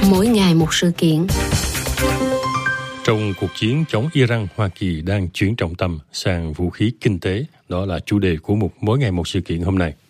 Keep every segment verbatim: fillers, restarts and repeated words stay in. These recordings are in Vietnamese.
Mỗi ngày một sự kiện. Trong cuộc chiến chống Iran, Hoa Kỳ đang chuyển trọng tâm sang vũ khí kinh tế. Đó là chủ đề của mục Mỗi ngày một sự kiện hôm nay.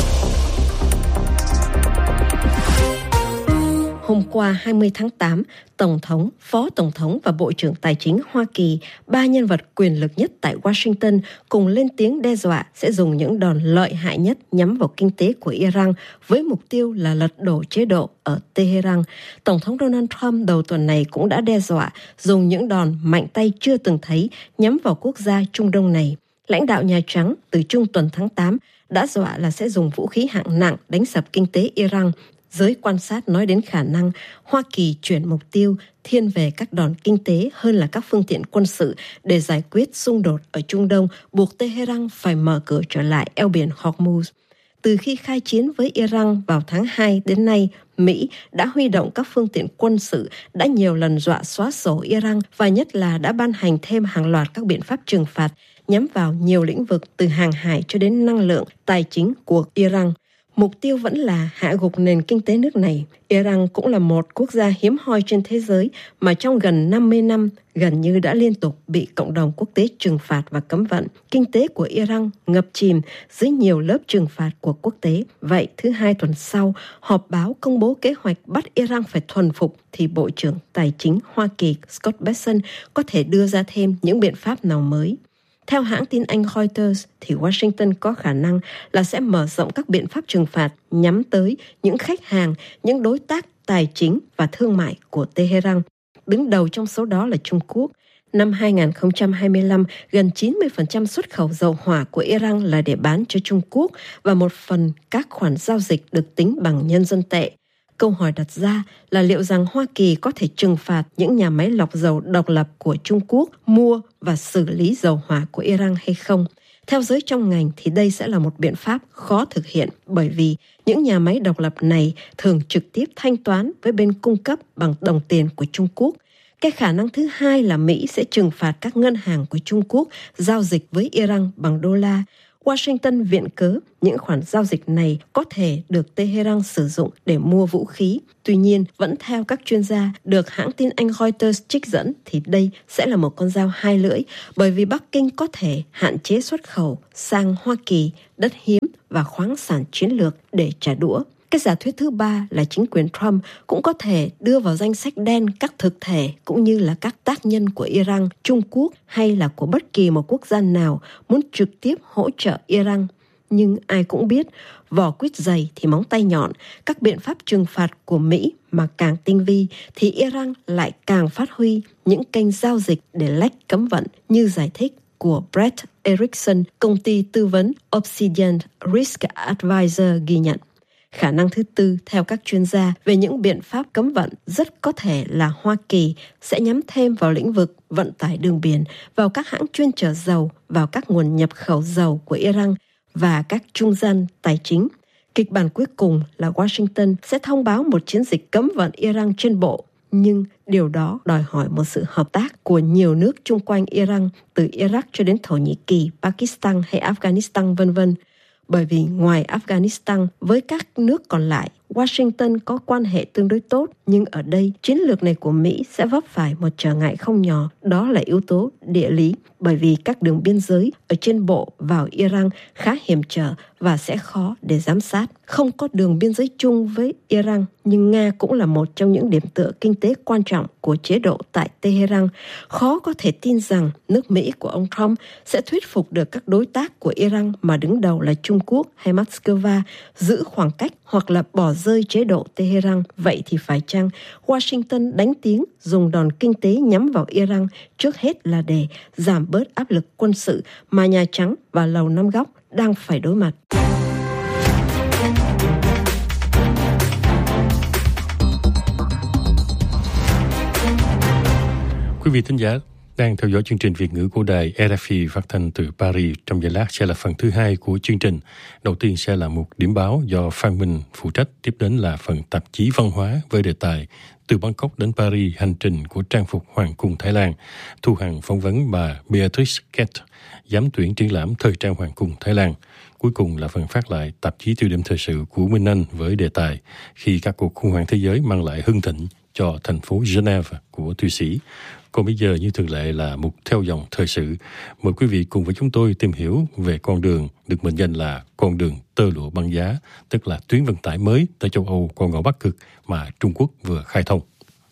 Hôm qua hai mươi tháng tám, Tổng thống, Phó Tổng thống và Bộ trưởng Tài chính Hoa Kỳ, ba nhân vật quyền lực nhất tại Washington, cùng lên tiếng đe dọa sẽ dùng những đòn lợi hại nhất nhắm vào kinh tế của Iran với mục tiêu là lật đổ chế độ ở Tehran. Tổng thống Donald Trump đầu tuần này cũng đã đe dọa dùng những đòn mạnh tay chưa từng thấy nhắm vào quốc gia Trung Đông này. Lãnh đạo Nhà Trắng từ trung tuần tháng tám đã dọa là sẽ dùng vũ khí hạng nặng đánh sập kinh tế Iran. Giới quan sát nói đến khả năng Hoa Kỳ chuyển mục tiêu thiên về các đòn kinh tế hơn là các phương tiện quân sự để giải quyết xung đột ở Trung Đông, buộc Tehran phải mở cửa trở lại eo biển Hormuz. Từ khi khai chiến với Iran vào tháng hai đến nay, Mỹ đã huy động các phương tiện quân sự, đã nhiều lần dọa xóa sổ Iran và nhất là đã ban hành thêm hàng loạt các biện pháp trừng phạt nhắm vào nhiều lĩnh vực từ hàng hải cho đến năng lượng, tài chính của Iran. Mục tiêu vẫn là hạ gục nền kinh tế nước này. Iran cũng là một quốc gia hiếm hoi trên thế giới mà trong gần năm mươi năm gần như đã liên tục bị cộng đồng quốc tế trừng phạt và cấm vận. Kinh tế của Iran ngập chìm dưới nhiều lớp trừng phạt của quốc tế. Vậy thứ hai tuần sau, họp báo công bố kế hoạch bắt Iran phải thuần phục thì Bộ trưởng Tài chính Hoa Kỳ Scott Bessent có thể đưa ra thêm những biện pháp nào mới. Theo hãng tin Anh Reuters, thì Washington có khả năng là sẽ mở rộng các biện pháp trừng phạt nhắm tới những khách hàng, những đối tác tài chính và thương mại của Tehran. Đứng đầu trong số đó là Trung Quốc. Năm hai không hai lăm, gần chín mươi phần trăm xuất khẩu dầu hỏa của Iran là để bán cho Trung Quốc và một phần các khoản giao dịch được tính bằng nhân dân tệ. Câu hỏi đặt ra là liệu rằng Hoa Kỳ có thể trừng phạt những nhà máy lọc dầu độc lập của Trung Quốc mua và xử lý dầu hỏa của Iran hay không? Theo giới trong ngành thì đây sẽ là một biện pháp khó thực hiện bởi vì những nhà máy độc lập này thường trực tiếp thanh toán với bên cung cấp bằng đồng tiền của Trung Quốc. Cái khả năng thứ hai là Mỹ sẽ trừng phạt các ngân hàng của Trung Quốc giao dịch với Iran bằng đô la. Washington viện cớ những khoản giao dịch này có thể được Tehran sử dụng để mua vũ khí. Tuy nhiên, vẫn theo các chuyên gia được hãng tin Anh Reuters trích dẫn thì đây sẽ là một con dao hai lưỡi bởi vì Bắc Kinh có thể hạn chế xuất khẩu sang Hoa Kỳ đất hiếm và khoáng sản chiến lược để trả đũa. Cái giả thuyết thứ ba là chính quyền Trump cũng có thể đưa vào danh sách đen các thực thể cũng như là các tác nhân của Iran, Trung Quốc hay là của bất kỳ một quốc gia nào muốn trực tiếp hỗ trợ Iran. Nhưng ai cũng biết, vỏ quýt dày thì móng tay nhọn, các biện pháp trừng phạt của Mỹ mà càng tinh vi thì Iran lại càng phát huy những kênh giao dịch để lách cấm vận như giải thích của Brett Erickson, công ty tư vấn Obsidian Risk Advisor ghi nhận. Khả năng thứ tư, theo các chuyên gia về những biện pháp cấm vận, rất có thể là Hoa Kỳ sẽ nhắm thêm vào lĩnh vực vận tải đường biển, vào các hãng chuyên chở dầu, vào các nguồn nhập khẩu dầu của Iran và các trung gian tài chính. Kịch bản cuối cùng là Washington sẽ thông báo một chiến dịch cấm vận Iran trên bộ, nhưng điều đó đòi hỏi một sự hợp tác của nhiều nước chung quanh Iran, từ Iraq cho đến Thổ Nhĩ Kỳ, Pakistan hay Afghanistan vân vân. Bởi vì ngoài Afghanistan với các nước còn lại, Washington có quan hệ tương đối tốt, nhưng ở đây chiến lược này của Mỹ sẽ vấp phải một trở ngại không nhỏ, đó là yếu tố địa lý, bởi vì các đường biên giới ở trên bộ vào Iran khá hiểm trở và sẽ khó để giám sát. Không có đường biên giới chung với Iran, nhưng Nga cũng là một trong những điểm tựa kinh tế quan trọng của chế độ tại Tehran. Khó có thể tin rằng nước Mỹ của ông Trump sẽ thuyết phục được các đối tác của Iran mà đứng đầu là Trung Quốc hay Moscow giữ khoảng cách hoặc là bỏ rơi chế độ Tehran. Vậy thì phải chăng Washington đánh tiếng dùng đòn kinh tế nhắm vào Iran trước hết là để giảm bớt áp lực quân sự mà Nhà Trắng và Lầu Năm Góc đang phải đối mặt? Quý vị thính giả đang theo dõi chương trình Việt ngữ của đài rờ ép i phát thanh từ Paris. Trong giây lát sẽ là phần thứ hai của chương trình. Đầu tiên sẽ là một điểm báo do Phan Minh phụ trách. Tiếp đến là phần tạp chí văn hóa với đề tài Từ Bangkok đến Paris, hành trình của trang phục Hoàng cung Thái Lan. Thu Hằng phỏng vấn bà Beatrice Kett, giám tuyển triển lãm thời trang Hoàng cung Thái Lan. Cuối cùng là phần phát lại tạp chí tiêu điểm thời sự của Minh Anh với đề tài Khi các cuộc khủng hoảng thế giới mang lại hưng thịnh cho thành phố Geneva của Thụy Sĩ. Còn bây giờ như thường lệ là mục theo dòng thời sự. Mời quý vị cùng với chúng tôi tìm hiểu về con đường được mệnh danh là con đường tơ lụa băng giá, tức là tuyến vận tải mới tới châu Âu qua ngõ Bắc Cực mà Trung Quốc vừa khai thông.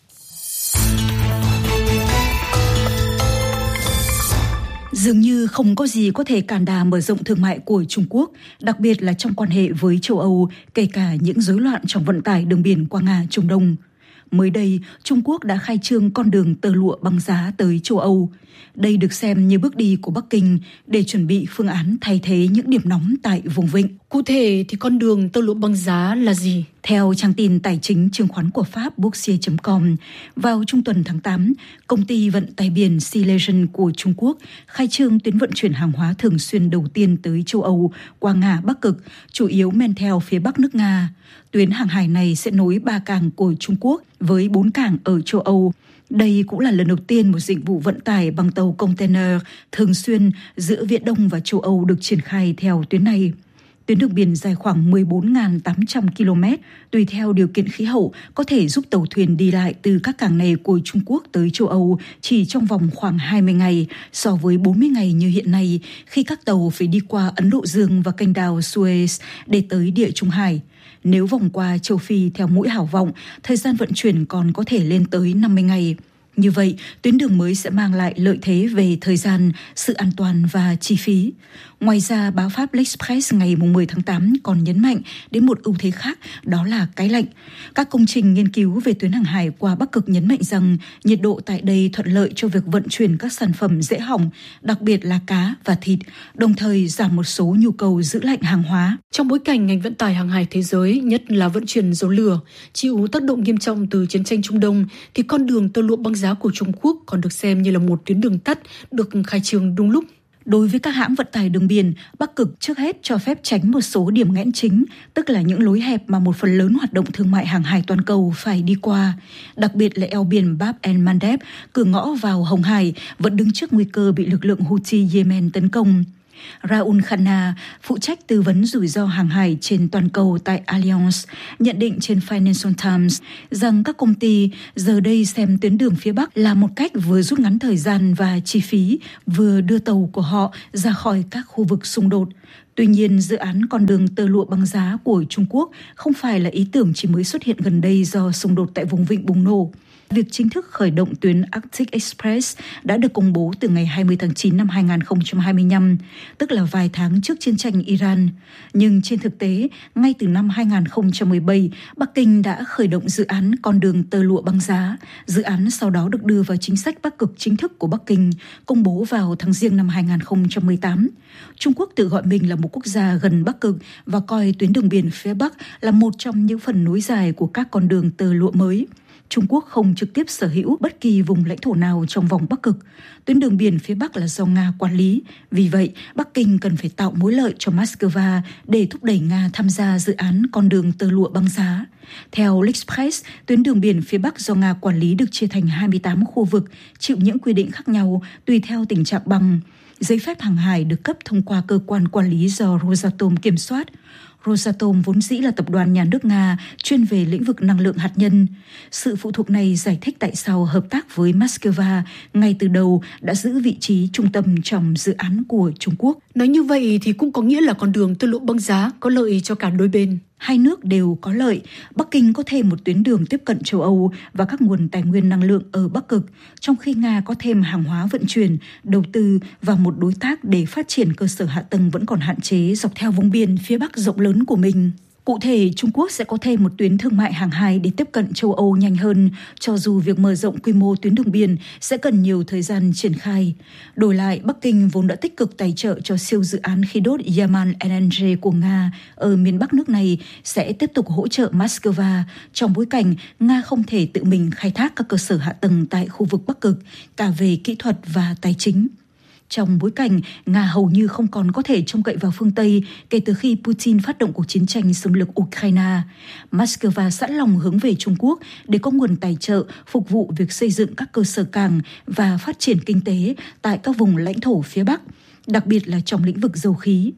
Dường như không có gì có thể cản đà mở rộng thương mại của Trung Quốc, đặc biệt là trong quan hệ với châu Âu, kể cả những rối loạn trong vận tải đường biển qua Nga, Trung Đông. Mới đây, Trung Quốc đã khai trương con đường tơ lụa băng giá tới châu Âu. Đây được xem như bước đi của Bắc Kinh để chuẩn bị phương án thay thế những điểm nóng tại vùng vịnh. Cụ thể thì con đường tơ lụa băng giá là gì? Theo trang tin tài chính chứng khoán của Pháp Boursier chấm com, vào trung tuần tháng tám, công ty vận tải biển Sea Legend của Trung Quốc khai trương tuyến vận chuyển hàng hóa thường xuyên đầu tiên tới châu Âu qua Nga Bắc Cực, chủ yếu men theo phía bắc nước Nga. Tuyến hàng hải này sẽ nối ba cảng của Trung Quốc với bốn cảng ở châu Âu. Đây cũng là lần đầu tiên một dịch vụ vận tải bằng tàu container thường xuyên giữa Viễn Đông và châu Âu được triển khai theo tuyến này. Tuyến đường biển dài khoảng mười bốn nghìn tám trăm ki lô mét, tùy theo điều kiện khí hậu, có thể giúp tàu thuyền đi lại từ các cảng này của Trung Quốc tới châu Âu chỉ trong vòng khoảng hai mươi ngày, so với bốn mươi ngày như hiện nay, khi các tàu phải đi qua Ấn Độ Dương và kênh đào Suez để tới Địa Trung Hải. Nếu vòng qua châu Phi theo mũi Hảo Vọng, thời gian vận chuyển còn có thể lên tới năm mươi ngày. Như vậy, tuyến đường mới sẽ mang lại lợi thế về thời gian, sự an toàn và chi phí. Ngoài ra, báo Pháp L'Express ngày mười tháng tám còn nhấn mạnh đến một ưu thế khác, đó là cái lạnh. Các công trình nghiên cứu về tuyến hàng hải qua Bắc Cực nhấn mạnh rằng nhiệt độ tại đây thuận lợi cho việc vận chuyển các sản phẩm dễ hỏng, đặc biệt là cá và thịt, đồng thời giảm một số nhu cầu giữ lạnh hàng hóa. Trong bối cảnh ngành vận tải hàng hải thế giới, nhất là vận chuyển dầu lửa, chịu tác động nghiêm trọng từ chiến tranh Trung Đông, thì con đường tơ lụa băng giá của Trung Quốc còn được xem như là một tuyến đường tắt được khai trương đúng lúc. Đối với các hãng vận tải đường biển, Bắc Cực trước hết cho phép tránh một số điểm nghẽn chính, tức là những lối hẹp mà một phần lớn hoạt động thương mại hàng hải toàn cầu phải đi qua. Đặc biệt là eo biển Bab el-Mandeb, cửa ngõ vào Hồng Hải, vẫn đứng trước nguy cơ bị lực lượng Houthi Yemen tấn công. Raul Khanna, phụ trách tư vấn rủi ro hàng hải trên toàn cầu tại Allianz, nhận định trên Financial Times rằng các công ty giờ đây xem tuyến đường phía Bắc là một cách vừa rút ngắn thời gian và chi phí, vừa đưa tàu của họ ra khỏi các khu vực xung đột. Tuy nhiên, dự án con đường tơ lụa băng giá của Trung Quốc không phải là ý tưởng chỉ mới xuất hiện gần đây do xung đột tại vùng vịnh bùng nổ. Việc chính thức khởi động tuyến Arctic Express đã được công bố từ ngày hai mươi tháng chín năm hai nghìn không trăm hai mươi lăm, tức là vài tháng trước chiến tranh Iran. Nhưng trên thực tế, ngay từ năm hai nghìn không trăm mười bảy, Bắc Kinh đã khởi động dự án con đường tơ lụa băng giá. Dự án sau đó được đưa vào chính sách Bắc Cực chính thức của Bắc Kinh, công bố vào tháng Giêng năm hai nghìn không trăm mười tám. Trung Quốc tự gọi mình là một quốc gia gần Bắc Cực và coi tuyến đường biển phía Bắc là một trong những phần nối dài của các con đường tơ lụa mới. Trung Quốc không trực tiếp sở hữu bất kỳ vùng lãnh thổ nào trong vòng Bắc Cực. Tuyến đường biển phía Bắc là do Nga quản lý. Vì vậy, Bắc Kinh cần phải tạo mối lợi cho Moscow để thúc đẩy Nga tham gia dự án con đường tơ lụa băng giá. Theo L'Express, tuyến đường biển phía Bắc do Nga quản lý được chia thành hai mươi tám khu vực, chịu những quy định khác nhau tùy theo tình trạng băng. Giấy phép hàng hải được cấp thông qua cơ quan quản lý do Rosatom kiểm soát. Rosatom vốn dĩ là tập đoàn nhà nước Nga chuyên về lĩnh vực năng lượng hạt nhân. Sự phụ thuộc này giải thích tại sao hợp tác với Moscow ngay từ đầu đã giữ vị trí trung tâm trong dự án của Trung Quốc. Nói như vậy thì cũng có nghĩa là con đường tơ lụa băng giá có lợi cho cả đôi bên. Hai nước đều có lợi. Bắc Kinh có thêm một tuyến đường tiếp cận châu Âu và các nguồn tài nguyên năng lượng ở Bắc Cực, trong khi Nga có thêm hàng hóa vận chuyển, đầu tư và một đối tác để phát triển cơ sở hạ tầng vẫn còn hạn chế dọc theo vùng biển phía Bắc rộng lớn của mình. Cụ thể, Trung Quốc sẽ có thêm một tuyến thương mại hàng hải để tiếp cận châu Âu nhanh hơn, cho dù việc mở rộng quy mô tuyến đường biển sẽ cần nhiều thời gian triển khai. Đổi lại, Bắc Kinh vốn đã tích cực tài trợ cho siêu dự án khí đốt Yamal en en giê của Nga ở miền Bắc nước này sẽ tiếp tục hỗ trợ Moscow trong bối cảnh Nga không thể tự mình khai thác các cơ sở hạ tầng tại khu vực Bắc Cực, cả về kỹ thuật và tài chính. Trong bối cảnh Nga hầu như không còn có thể trông cậy vào phương Tây kể từ khi Putin phát động cuộc chiến tranh xâm lược Ukraine, Moscow sẵn lòng hướng về Trung Quốc để có nguồn tài trợ phục vụ việc xây dựng các cơ sở cảng và phát triển kinh tế tại các vùng lãnh thổ phía Bắc, đặc biệt là trong lĩnh vực dầu khí.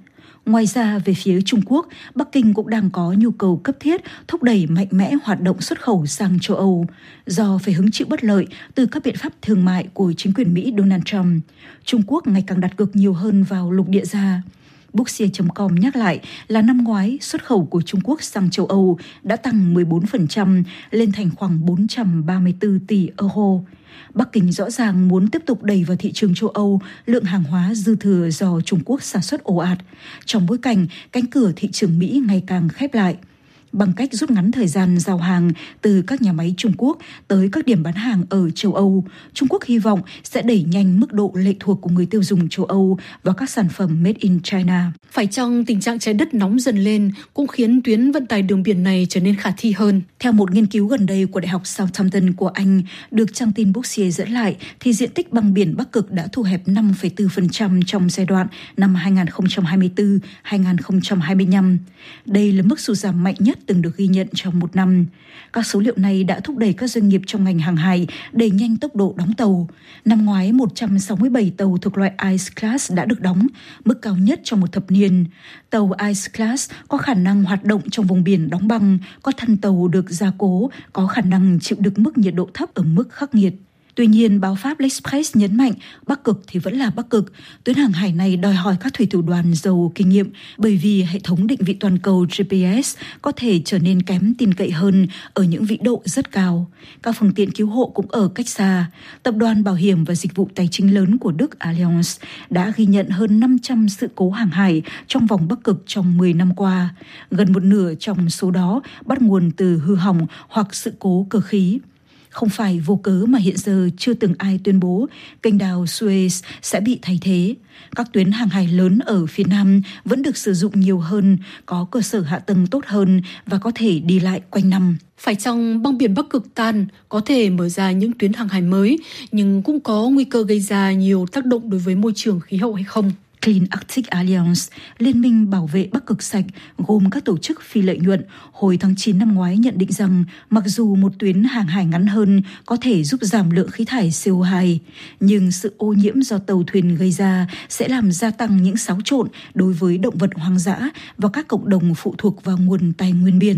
Ngoài ra, về phía Trung Quốc, Bắc Kinh cũng đang có nhu cầu cấp thiết thúc đẩy mạnh mẽ hoạt động xuất khẩu sang châu Âu, do phải hứng chịu bất lợi từ các biện pháp thương mại của chính quyền Mỹ Donald Trump. Trung Quốc ngày càng đặt cược nhiều hơn vào lục địa già. Booksier chấm com nhắc lại là năm ngoái, xuất khẩu của Trung Quốc sang châu Âu đã tăng mười bốn phần trăm lên thành khoảng bốn trăm ba mươi tư tỷ euro. Bắc Kinh rõ ràng muốn tiếp tục đẩy vào thị trường châu Âu lượng hàng hóa dư thừa do Trung Quốc sản xuất ồ ạt, trong bối cảnh cánh cửa thị trường Mỹ ngày càng khép lại. Bằng cách rút ngắn thời gian giao hàng từ các nhà máy Trung Quốc tới các điểm bán hàng ở châu Âu, Trung Quốc hy vọng sẽ đẩy nhanh mức độ lệ thuộc của người tiêu dùng châu Âu vào các sản phẩm made in China. Phải chăng tình trạng trái đất nóng dần lên cũng khiến tuyến vận tải đường biển này trở nên khả thi hơn? Theo một nghiên cứu gần đây của Đại học Southampton của Anh, được trang tin Booksier dẫn lại, thì diện tích băng biển Bắc Cực đã thu hẹp năm phẩy bốn phần trăm trong giai đoạn năm hai nghìn không trăm hai mươi tư đến hai nghìn không trăm hai mươi lăm. Đây là mức sụt giảm mạnh nhất từng được ghi nhận trong một năm. Các số liệu này đã thúc đẩy các doanh nghiệp trong ngành hàng hải đẩy nhanh tốc độ đóng tàu. Năm ngoái, một trăm sáu mươi bảy tàu thuộc loại Ice Class đã được đóng, mức cao nhất trong một thập niên. Tàu Ice Class có khả năng hoạt động trong vùng biển đóng băng, có thân tàu được gia cố, có khả năng chịu được mức nhiệt độ thấp ở mức khắc nghiệt. Tuy nhiên, báo Pháp L'Express nhấn mạnh Bắc Cực thì vẫn là Bắc Cực. Tuyến hàng hải này đòi hỏi các thủy thủ đoàn giàu kinh nghiệm bởi vì hệ thống định vị toàn cầu G P S có thể trở nên kém tin cậy hơn ở những vĩ độ rất cao. Các phương tiện cứu hộ cũng ở cách xa. Tập đoàn bảo hiểm và dịch vụ tài chính lớn của Đức Allianz đã ghi nhận hơn năm trăm sự cố hàng hải trong vòng Bắc Cực trong mười năm qua. Gần một nửa trong số đó bắt nguồn từ hư hỏng hoặc sự cố cơ khí. Không phải vô cớ mà hiện giờ chưa từng ai tuyên bố kênh đào Suez sẽ bị thay thế. Các tuyến hàng hải lớn ở phía Nam vẫn được sử dụng nhiều hơn, có cơ sở hạ tầng tốt hơn và có thể đi lại quanh năm. Phải chăng băng biển Bắc Cực tan có thể mở ra những tuyến hàng hải mới, nhưng cũng có nguy cơ gây ra nhiều tác động đối với môi trường khí hậu hay không? Clean Arctic Alliance, liên minh bảo vệ Bắc Cực sạch gồm các tổ chức phi lợi nhuận, hồi tháng chín năm ngoái nhận định rằng mặc dù một tuyến hàng hải ngắn hơn có thể giúp giảm lượng khí thải C O hai, nhưng sự ô nhiễm do tàu thuyền gây ra sẽ làm gia tăng những xáo trộn đối với động vật hoang dã và các cộng đồng phụ thuộc vào nguồn tài nguyên biển.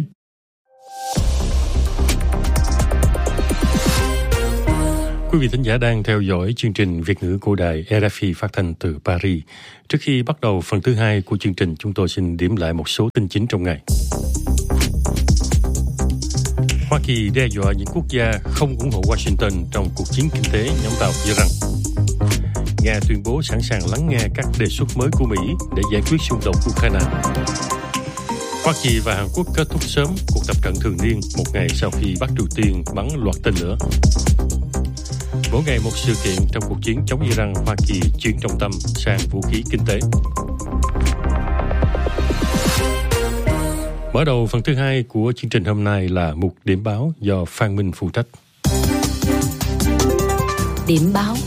Quý vị thính giả đang theo dõi chương trình Việt ngữ của đài R F I phát thanh từ Paris. Trước khi bắt đầu phần thứ hai của chương trình, chúng tôi xin điểm lại một số tin chính trong ngày. Hoa Kỳ đe dọa những quốc gia không ủng hộ Washington trong cuộc chiến kinh tế nhắm vào Iran. Nga tuyên bố sẵn sàng lắng nghe các đề xuất mới của Mỹ để giải quyết xung đột Ukraine. Hoa Kỳ và Hàn Quốc kết thúc sớm cuộc tập trận thường niên một ngày sau khi Bắc Triều Tiên bắn loạt tên lửa. Mỗi ngày một sự kiện trong cuộc chiến chống Iran, Hoa Kỳ chuyển trọng tâm sang vũ khí kinh tế. Mở đầu phần thứ hai của chương trình hôm nay là mục điểm báo do Phan Minh phụ trách. Điểm báo.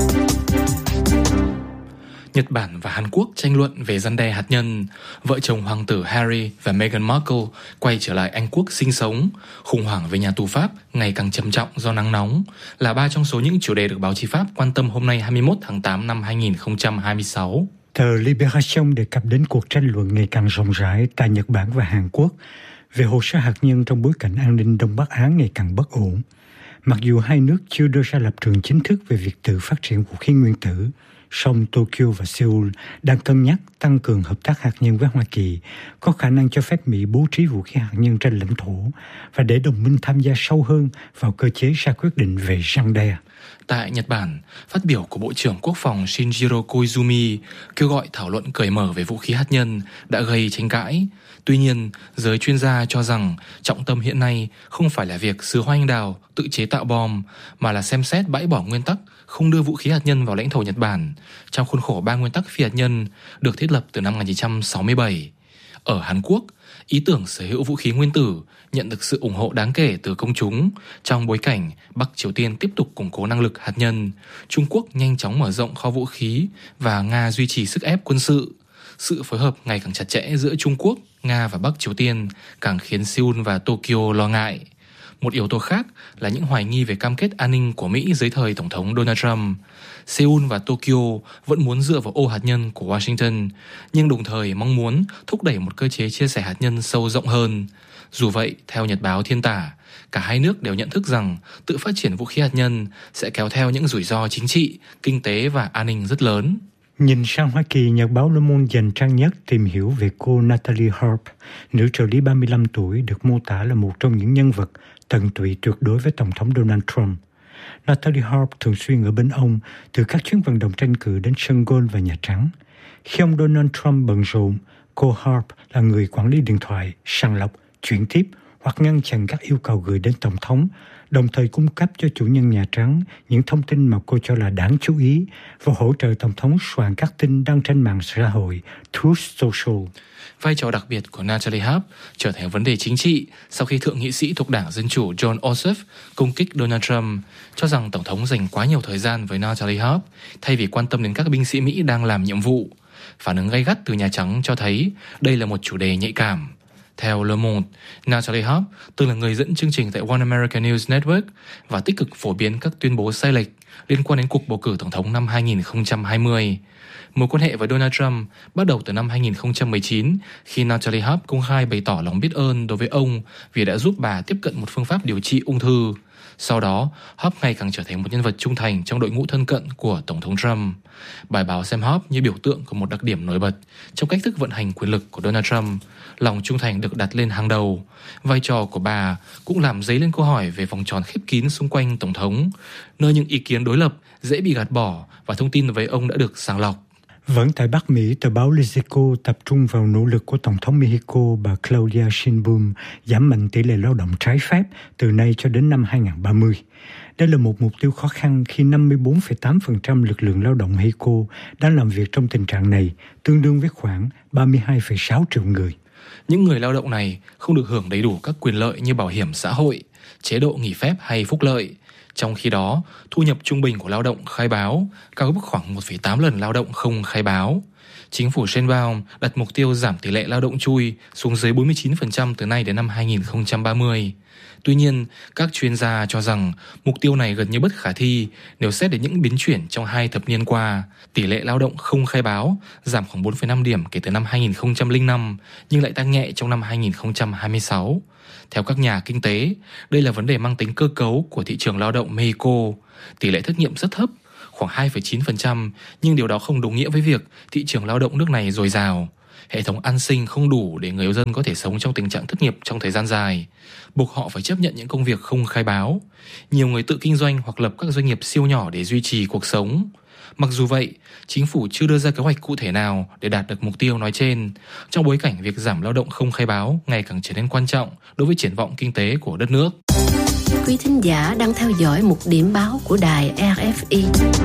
Nhật Bản và Hàn Quốc tranh luận về răn đe hạt nhân. Vợ chồng hoàng tử Harry và Meghan Markle quay trở lại Anh Quốc sinh sống. Khủng hoảng về nhà tù Pháp ngày càng trầm trọng do nắng nóng là ba trong số những chủ đề được báo chí Pháp quan tâm hôm nay hai mươi mốt tháng tám năm hai nghìn không trăm hai mươi sáu. Tờ Libération đề cập đến cuộc tranh luận ngày càng rộng rãi tại Nhật Bản và Hàn Quốc về hồ sơ hạt nhân trong bối cảnh an ninh Đông Bắc Á ngày càng bất ổn. Mặc dù hai nước chưa đưa ra lập trường chính thức về việc tự phát triển vũ khí nguyên tử, song Tokyo và Seoul đang cân nhắc tăng cường hợp tác hạt nhân với Hoa Kỳ, có khả năng cho phép Mỹ bố trí vũ khí hạt nhân trên lãnh thổ và để đồng minh tham gia sâu hơn vào cơ chế ra quyết định về răn đe. Tại Nhật Bản, phát biểu của Bộ trưởng Quốc phòng Shinjiro Koizumi kêu gọi thảo luận cởi mở về vũ khí hạt nhân đã gây tranh cãi. Tuy nhiên, giới chuyên gia cho rằng trọng tâm hiện nay không phải là việc xứ hoa anh đào tự chế tạo bom, mà là xem xét bãi bỏ nguyên tắc không đưa vũ khí hạt nhân vào lãnh thổ Nhật Bản trong khuôn khổ ba nguyên tắc phi hạt nhân được thiết lập từ năm một nghìn chín trăm sáu mươi bảy. Ở Hàn Quốc, ý tưởng sở hữu vũ khí nguyên tử nhận được sự ủng hộ đáng kể từ công chúng trong bối cảnh Bắc Triều Tiên tiếp tục củng cố năng lực hạt nhân, Trung Quốc nhanh chóng mở rộng kho vũ khí và Nga duy trì sức ép quân sự. Sự phối hợp ngày càng chặt chẽ giữa Trung Quốc, Nga và Bắc Triều Tiên càng khiến Seoul và Tokyo lo ngại. Một yếu tố khác là những hoài nghi về cam kết an ninh của Mỹ dưới thời Tổng thống Donald Trump. Seoul và Tokyo vẫn muốn dựa vào ô hạt nhân của Washington, nhưng đồng thời mong muốn thúc đẩy một cơ chế chia sẻ hạt nhân sâu rộng hơn. Dù vậy, theo Nhật báo Thiên Tả, cả hai nước đều nhận thức rằng tự phát triển vũ khí hạt nhân sẽ kéo theo những rủi ro chính trị, kinh tế và an ninh rất lớn. Nhìn sang Hoa Kỳ, Nhật báo Le Monde dành trang nhất tìm hiểu về cô Natalie Harp, nữ trợ lý ba mươi lăm tuổi được mô tả là một trong những nhân vật tận tụy tuyệt đối với Tổng thống Donald Trump. Natalie Harp thường xuyên ở bên ông, từ các chuyến vận động tranh cử đến sân golf và Nhà Trắng. Khi ông Donald Trump bận rộn, cô Harp là người quản lý điện thoại, sàng lọc, chuyển tiếp hoặc ngăn chặn các yêu cầu gửi đến Tổng thống, đồng thời cung cấp cho chủ nhân Nhà Trắng những thông tin mà cô cho là đáng chú ý và hỗ trợ Tổng thống soạn các tin đăng trên mạng xã hội Truth Social. Vai trò đặc biệt của Natalie Harp trở thành vấn đề chính trị sau khi thượng nghị sĩ thuộc Đảng Dân Chủ John Ossoff công kích Donald Trump, cho rằng Tổng thống dành quá nhiều thời gian với Natalie Harp thay vì quan tâm đến các binh sĩ Mỹ đang làm nhiệm vụ. Phản ứng gay gắt từ Nhà Trắng cho thấy đây là một chủ đề nhạy cảm. Theo Le Monde, Natalie Harp từng là người dẫn chương trình tại One American News Network và tích cực phổ biến các tuyên bố sai lệch liên quan đến cuộc bầu cử Tổng thống năm hai không hai không. Mối quan hệ với Donald Trump bắt đầu từ năm hai không một chín khi Natalie Harp công khai bày tỏ lòng biết ơn đối với ông vì đã giúp bà tiếp cận một phương pháp điều trị ung thư. Sau đó, Harp ngày càng trở thành một nhân vật trung thành trong đội ngũ thân cận của Tổng thống Trump. Bài báo xem Harp như biểu tượng của một đặc điểm nổi bật trong cách thức vận hành quyền lực của Donald Trump. Lòng trung thành được đặt lên hàng đầu. Vai trò của bà cũng làm dấy lên câu hỏi về vòng tròn khép kín xung quanh Tổng thống, nơi những ý kiến đối lập dễ bị gạt bỏ và thông tin về ông đã được sàng lọc. Vẫn tại Bắc Mỹ, tờ báo Politico tập trung vào nỗ lực của Tổng thống Mexico bà Claudia Sheinbaum giảm mạnh tỷ lệ lao động trái phép từ nay cho đến năm hai không ba không. Đây là một mục tiêu khó khăn khi năm mươi bốn phẩy tám phần trăm lực lượng lao động Mexico đang làm việc trong tình trạng này, tương đương với khoảng ba mươi hai phẩy sáu triệu người. Những người lao động này không được hưởng đầy đủ các quyền lợi như bảo hiểm xã hội, chế độ nghỉ phép hay phúc lợi. Trong khi đó, thu nhập trung bình của lao động khai báo cao gấp khoảng một phẩy tám lần lao động không khai báo. Chính phủ Sheinbaum đặt mục tiêu giảm tỷ lệ lao động chui xuống dưới bốn mươi chín phần trăm từ nay đến năm hai không ba không. Tuy nhiên, các chuyên gia cho rằng mục tiêu này gần như bất khả thi nếu xét đến những biến chuyển trong hai thập niên qua. Tỷ lệ lao động không khai báo giảm khoảng bốn phẩy năm điểm kể từ năm hai không không năm, nhưng lại tăng nhẹ trong năm hai không hai sáu. Theo các nhà kinh tế, đây là vấn đề mang tính cơ cấu của thị trường lao động Mexico. Tỷ lệ thất nghiệp rất thấp, khoảng hai phẩy chín phần trăm, nhưng điều đó không đồng nghĩa với việc thị trường lao động nước này dồi dào. Hệ thống an sinh không đủ để người dân có thể sống trong tình trạng thất nghiệp trong thời gian dài, buộc họ phải chấp nhận những công việc không khai báo. Nhiều người tự kinh doanh hoặc lập các doanh nghiệp siêu nhỏ để duy trì cuộc sống. Mặc dù vậy, chính phủ chưa đưa ra kế hoạch cụ thể nào để đạt được mục tiêu nói trên, trong bối cảnh việc giảm lao động không khai báo ngày càng trở nên quan trọng đối với triển vọng kinh tế của đất nước. Quý thính giả đang theo dõi một điểm báo của đài rờ ép i.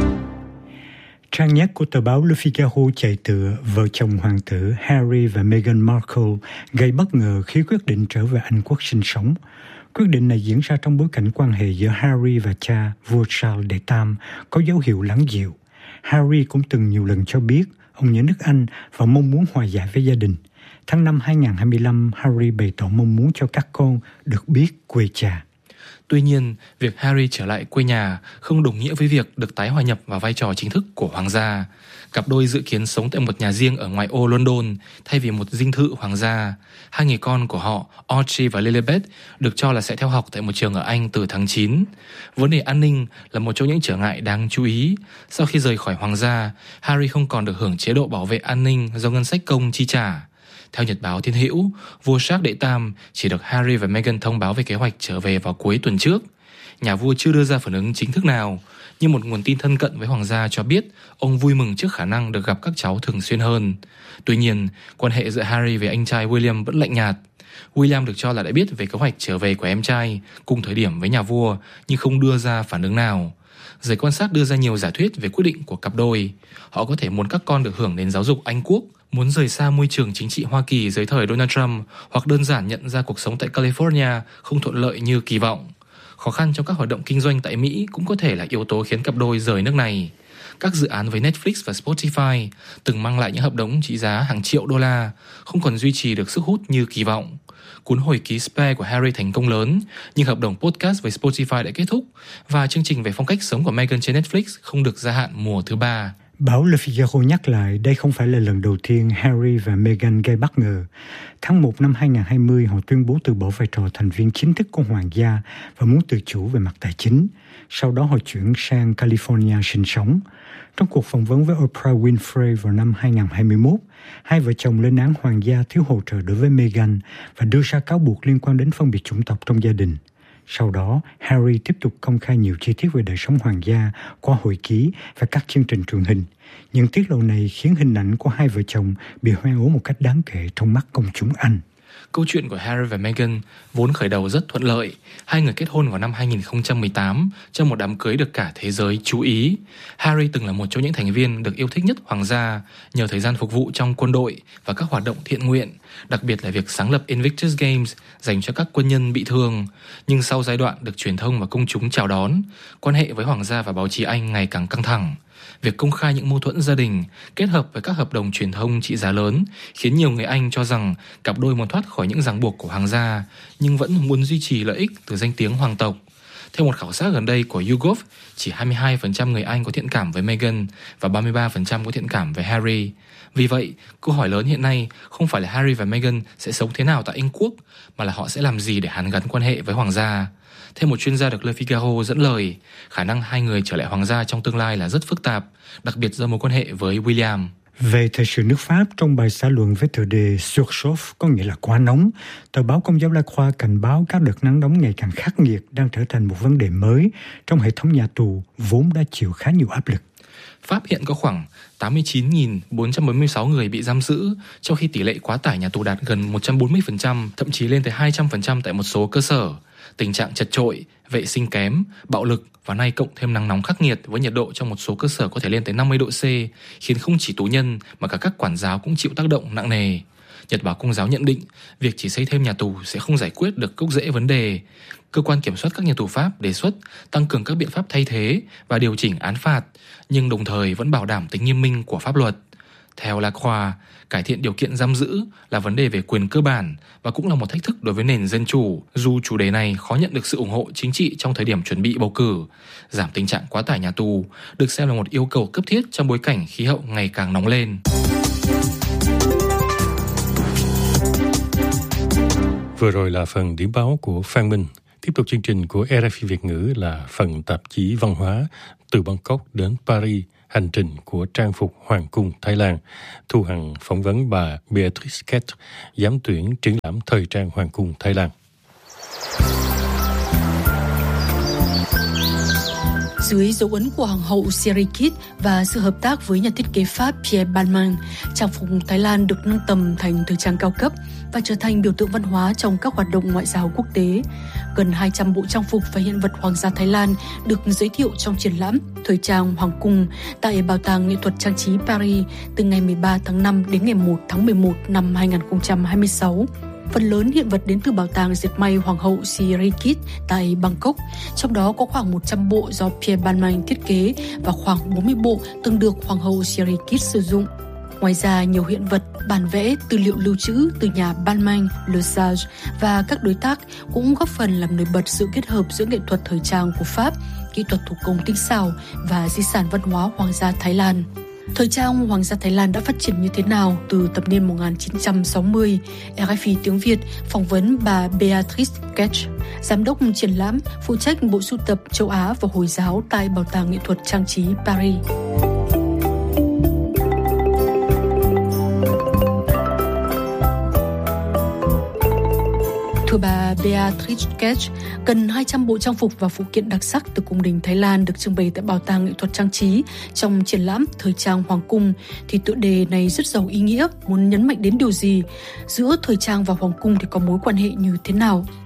Trang nhất của tờ báo Le Figaro chạy tựa vợ chồng hoàng tử Harry và Meghan Markle gây bất ngờ khi quyết định trở về Anh quốc sinh sống. Quyết định này diễn ra trong bối cảnh quan hệ giữa Harry và cha, vua Charles đệ tam, có dấu hiệu lắng dịu. Harry cũng từng nhiều lần cho biết ông nhớ nước Anh và mong muốn hòa giải với gia đình. Tháng năm hai không hai lăm, Harry bày tỏ mong muốn cho các con được biết quê cha. Tuy nhiên, việc Harry trở lại quê nhà không đồng nghĩa với việc được tái hòa nhập vào vai trò chính thức của hoàng gia. Cặp đôi dự kiến sống tại một nhà riêng ở ngoại ô London thay vì một dinh thự hoàng gia. Hai người con của họ, Archie và Lilibet, được cho là sẽ theo học tại một trường ở Anh từ tháng chín. Vấn đề an ninh là một trong những trở ngại đáng chú ý. Sau khi rời khỏi hoàng gia, Harry không còn được hưởng chế độ bảo vệ an ninh do ngân sách công chi trả. Theo Nhật báo Thiên Hữu, vua Charles đệ tam chỉ được Harry và Meghan thông báo về kế hoạch trở về vào cuối tuần trước. Nhà vua chưa đưa ra phản ứng chính thức nào, nhưng một nguồn tin thân cận với hoàng gia cho biết ông vui mừng trước khả năng được gặp các cháu thường xuyên hơn. Tuy nhiên, quan hệ giữa Harry và anh trai William vẫn lạnh nhạt. William được cho là đã biết về kế hoạch trở về của em trai cùng thời điểm với nhà vua, nhưng không đưa ra phản ứng nào. Giới quan sát đưa ra nhiều giả thuyết về quyết định của cặp đôi. Họ có thể muốn các con được hưởng đến giáo dục Anh quốc, muốn rời xa môi trường chính trị Hoa Kỳ dưới thời Donald Trump, hoặc đơn giản nhận ra cuộc sống tại California không thuận lợi như kỳ vọng. Khó khăn trong các hoạt động kinh doanh tại Mỹ cũng có thể là yếu tố khiến cặp đôi rời nước này. Các dự án với Netflix và Spotify từng mang lại những hợp đồng trị giá hàng triệu đô la không còn duy trì được sức hút như kỳ vọng. Cuốn hồi ký Spare của Harry thành công lớn, nhưng hợp đồng podcast với Spotify đã kết thúc và chương trình về phong cách sống của Meghan trên Netflix không được gia hạn mùa thứ ba. Báo Le Figaro nhắc lại đây không phải là lần đầu tiên Harry và Meghan gây bất ngờ. Tháng một năm hai không hai không, họ tuyên bố từ bỏ vai trò thành viên chính thức của hoàng gia và muốn tự chủ về mặt tài chính. Sau đó họ chuyển sang California sinh sống. Trong cuộc phỏng vấn với Oprah Winfrey vào năm hai không hai mốt, hai vợ chồng lên án hoàng gia thiếu hỗ trợ đối với Meghan và đưa ra cáo buộc liên quan đến phân biệt chủng tộc trong gia đình. Sau đó, Harry tiếp tục công khai nhiều chi tiết về đời sống hoàng gia qua hồi ký và các chương trình truyền hình. Những tiết lộ này khiến hình ảnh của hai vợ chồng bị hoen ố một cách đáng kể trong mắt công chúng Anh. Câu chuyện của Harry và Meghan vốn khởi đầu rất thuận lợi. Hai người kết hôn vào năm hai không một tám trong một đám cưới được cả thế giới chú ý. Harry từng là một trong những thành viên được yêu thích nhất hoàng gia nhờ thời gian phục vụ trong quân đội và các hoạt động thiện nguyện, đặc biệt là việc sáng lập Invictus Games dành cho các quân nhân bị thương. Nhưng sau giai đoạn được truyền thông và công chúng chào đón, quan hệ với hoàng gia và báo chí Anh ngày càng căng thẳng. Việc công khai những mâu thuẫn gia đình kết hợp với các hợp đồng truyền thông trị giá lớn khiến nhiều người Anh cho rằng cặp đôi muốn thoát khỏi những ràng buộc của hoàng gia nhưng vẫn muốn duy trì lợi ích từ danh tiếng hoàng tộc. Theo một khảo sát gần đây của YouGov, chỉ hai mươi hai phần trăm người Anh có thiện cảm với Meghan và ba mươi ba phần trăm có thiện cảm với Harry. Vì vậy, câu hỏi lớn hiện nay không phải là Harry và Meghan sẽ sống thế nào tại Anh Quốc, mà là họ sẽ làm gì để hàn gắn quan hệ với hoàng gia. Theo một chuyên gia được Le Figaro dẫn lời, khả năng hai người trở lại hoàng gia trong tương lai là rất phức tạp, đặc biệt do mối quan hệ với William. Về thời sự nước Pháp, trong bài xã luận với tựa đề Surchauffe, có nghĩa là quá nóng, tờ báo Công giáo La Croix cảnh báo các đợt nắng nóng ngày càng khắc nghiệt đang trở thành một vấn đề mới trong hệ thống nhà tù vốn đã chịu khá nhiều áp lực. Pháp hiện có khoảng tám mươi chín nghìn bốn trăm bốn mươi sáu người bị giam giữ, trong khi tỷ lệ quá tải nhà tù đạt gần một trăm bốn mươi phần trăm, thậm chí lên tới hai trăm phần trăm tại một số cơ sở. Tình trạng chật chội, vệ sinh kém, bạo lực và nay cộng thêm nắng nóng khắc nghiệt với nhiệt độ trong một số cơ sở có thể lên tới năm mươi độ C, khiến không chỉ tù nhân mà cả các quản giáo cũng chịu tác động nặng nề. Nhật báo Công giáo nhận định, việc chỉ xây thêm nhà tù sẽ không giải quyết được gốc rễ vấn đề. Cơ quan kiểm soát các nhà tù Pháp đề xuất tăng cường các biện pháp thay thế và điều chỉnh án phạt, nhưng đồng thời vẫn bảo đảm tính nghiêm minh của pháp luật. Theo La Croix, cải thiện điều kiện giam giữ là vấn đề về quyền cơ bản và cũng là một thách thức đối với nền dân chủ, dù chủ đề này khó nhận được sự ủng hộ chính trị trong thời điểm chuẩn bị bầu cử. Giảm tình trạng quá tải nhà tù được xem là một yêu cầu cấp thiết trong bối cảnh khí hậu ngày càng nóng lên. Vừa rồi là phần điểm báo của Phan Minh. Tiếp tục chương trình của rờ ép i Việt ngữ là phần tạp chí văn hóa từ Bangkok đến Paris, hành trình của trang phục Hoàng cung Thái Lan. Thu Hằng phỏng vấn bà Beatrice Kett, giám tuyển triển lãm thời trang Hoàng cung Thái Lan. Dưới dấu ấn của Hoàng hậu Sirikit và sự hợp tác với nhà thiết kế Pháp Pierre Balmain, trang phục Thái Lan được nâng tầm thành thời trang cao cấp và trở thành biểu tượng văn hóa trong các hoạt động ngoại giao quốc tế. Gần hai trăm bộ trang phục và hiện vật hoàng gia Thái Lan được giới thiệu trong triển lãm thời trang Hoàng cung tại Bảo tàng Nghệ thuật Trang trí Paris từ ngày mười ba tháng năm đến ngày một tháng mười một năm hai không hai sáu. Phần lớn hiện vật đến từ bảo tàng dệt may Hoàng hậu Sirikit tại Bangkok, trong đó có khoảng một trăm bộ do Pierre Balmain thiết kế và khoảng bốn mươi bộ từng được Hoàng hậu Sirikit sử dụng. Ngoài ra, nhiều hiện vật, bản vẽ, tư liệu lưu trữ từ nhà Balmain, Le Sage và các đối tác cũng góp phần làm nổi bật sự kết hợp giữa nghệ thuật thời trang của Pháp, kỹ thuật thủ công tinh xảo và di sản văn hóa hoàng gia Thái Lan. Thời trang hoàng gia Thái Lan đã phát triển như thế nào từ thập niên một nghìn chín trăm sáu mươi? rờ ép i tiếng Việt phỏng vấn bà Beatrice Kett, giám đốc triển lãm phụ trách bộ sưu tập châu Á và Hồi giáo tại Bảo tàng Nghệ thuật Trang trí Paris. Thưa bà Beatrice Kett, gần hai trăm bộ trang phục và phụ kiện đặc sắc từ cung đình Thái Lan được trưng bày tại Bảo tàng Nghệ thuật Trang trí trong triển lãm thời trang Hoàng cung, thì tựa đề này rất giàu ý nghĩa, muốn nhấn mạnh đến điều gì? Giữa thời trang và Hoàng cung thì có mối quan hệ như thế nào?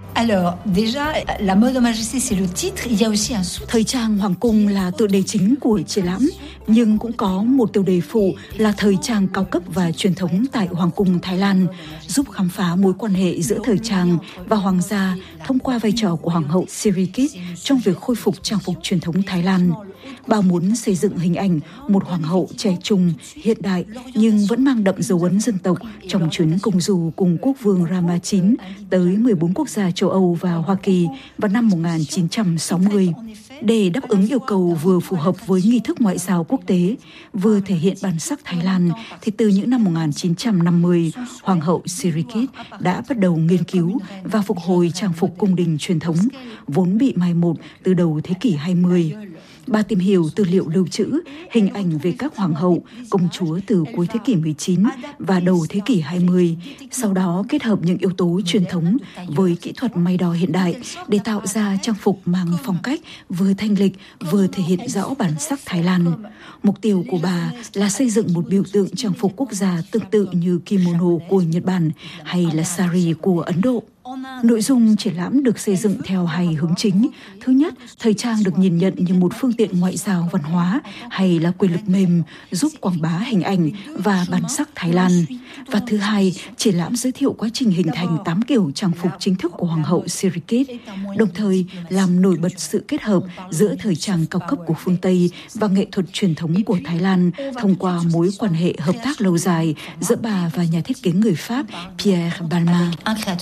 Thời trang hoàng cung là tựa đề chính của triển lãm, nhưng cũng có một tiêu đề phụ là thời trang cao cấp và truyền thống tại Hoàng cung Thái Lan, giúp khám phá mối quan hệ giữa thời trang và hoàng gia thông qua vai trò của Hoàng hậu Sirikit trong việc khôi phục trang phục truyền thống Thái Lan. Bà muốn xây dựng hình ảnh một hoàng hậu trẻ trung, hiện đại nhưng vẫn mang đậm dấu ấn dân tộc trong chuyến công du cùng quốc vương Rama chín tới mười bốn quốc gia châu Âu và Hoa Kỳ vào năm một nghìn chín trăm sáu mươi. Để đáp ứng yêu cầu vừa phù hợp với nghi thức ngoại giao quốc tế, vừa thể hiện bản sắc Thái Lan, thì từ những năm một nghìn chín trăm năm mươi, Hoàng hậu Sirikit đã bắt đầu nghiên cứu và phục hồi trang phục cung đình truyền thống, vốn bị mai một từ đầu thế kỷ hai mươi. Bà tìm hiểu tư liệu lưu trữ, hình ảnh về các hoàng hậu, công chúa từ cuối thế kỷ mười chín và đầu thế kỷ hai mươi, sau đó kết hợp những yếu tố truyền thống với kỹ thuật may đo hiện đại để tạo ra trang phục mang phong cách vừa thanh lịch vừa thể hiện rõ bản sắc Thái Lan. Mục tiêu của bà là xây dựng một biểu tượng trang phục quốc gia tương tự như kimono của Nhật Bản hay là sari của Ấn Độ. Nội dung triển lãm được xây dựng theo hai hướng chính. Thứ nhất, thời trang được nhìn nhận như một phương tiện ngoại giao văn hóa hay là quyền lực mềm giúp quảng bá hình ảnh và bản sắc Thái Lan. Và thứ hai, triển lãm giới thiệu quá trình hình thành tám kiểu trang phục chính thức của Hoàng hậu Sirikit, đồng thời làm nổi bật sự kết hợp giữa thời trang cao cấp của phương Tây và nghệ thuật truyền thống của Thái Lan thông qua mối quan hệ hợp tác lâu dài giữa bà và nhà thiết kế người Pháp Pierre Balmain.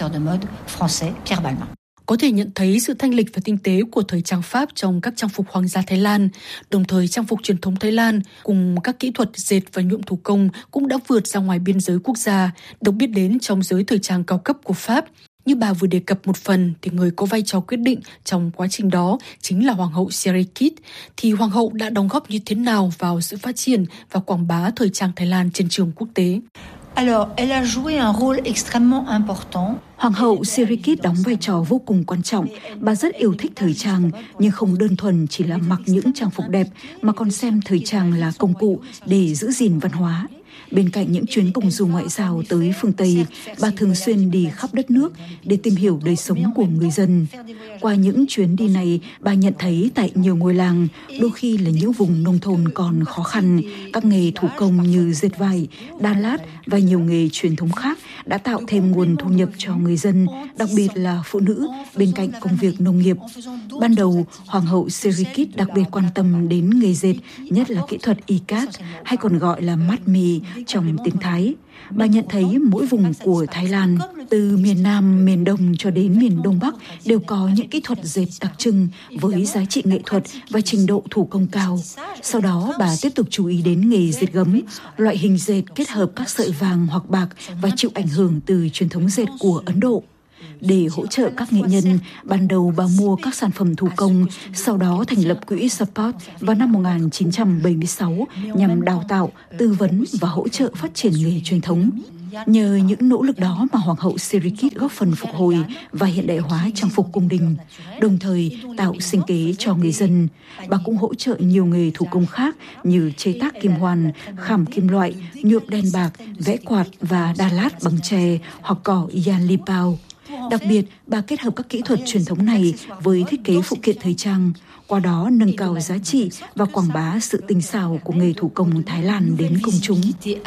Français Pierre Balmain. Có thể nhận thấy sự thanh lịch và tinh tế của thời trang Pháp trong các trang phục hoàng gia Thái Lan. Đồng thời, trang phục truyền thống Thái Lan cùng các kỹ thuật dệt và nhuộm thủ công cũng đã vượt ra ngoài biên giới quốc gia, được biết đến trong giới thời trang cao cấp của Pháp. Như bà vừa đề cập một phần, thì người có vai trò quyết định trong quá trình đó chính là Hoàng hậu Sirikit. Thì Hoàng hậu đã đóng góp như thế nào vào sự phát triển và quảng bá thời trang Thái Lan trên trường quốc tế? Alors, elle a joué un rôle extrêmement important. Hoàng hậu Sirikit đóng vai trò vô cùng quan trọng. Bà rất yêu thích thời trang, nhưng không đơn thuần chỉ là mặc những trang phục đẹp, mà còn xem thời trang là công cụ để giữ gìn văn hóa. Bên cạnh những chuyến công du ngoại giao tới phương Tây, bà thường xuyên đi khắp đất nước để tìm hiểu đời sống của người dân. Qua những chuyến đi này, bà nhận thấy tại nhiều ngôi làng, đôi khi là những vùng nông thôn còn khó khăn, các nghề thủ công như dệt vải, đan lát và nhiều nghề truyền thống khác đã tạo thêm nguồn thu nhập cho người dân, đặc biệt là phụ nữ, bên cạnh công việc nông nghiệp. Ban đầu, Hoàng hậu Sirikit đặc biệt quan tâm đến nghề dệt, nhất là kỹ thuật ikat, hay còn gọi là mát mì trong tiếng Thái. Bà nhận thấy mỗi vùng của Thái Lan, từ miền Nam, miền Đông cho đến miền Đông Bắc, đều có những kỹ thuật dệt đặc trưng với giá trị nghệ thuật và trình độ thủ công cao. Sau đó, bà tiếp tục chú ý đến nghề dệt gấm, loại hình dệt kết hợp các sợi vàng hoặc bạc và chịu ảnh hưởng từ truyền thống dệt của Ấn Độ. Để hỗ trợ các nghệ nhân, ban đầu bà mua các sản phẩm thủ công, sau đó thành lập quỹ Support vào năm một nghìn chín trăm bảy mươi sáu nhằm đào tạo, tư vấn và hỗ trợ phát triển nghề truyền thống. Nhờ những nỗ lực đó mà Hoàng hậu Sirikit góp phần phục hồi và hiện đại hóa trang phục cung đình, đồng thời tạo sinh kế cho người dân. Bà cũng hỗ trợ nhiều nghề thủ công khác như chế tác kim hoàn, khảm kim loại, nhuộm đen bạc, vẽ quạt và đa lát bằng tre hoặc cỏ Yan Lipao. Đặc biệt, bà kết hợp các kỹ thuật truyền thống này với thiết kế phụ kiện thời trang, qua đó nâng cao giá trị và quảng bá sự tinh xảo của nghề thủ công Thái Lan đến công chúng.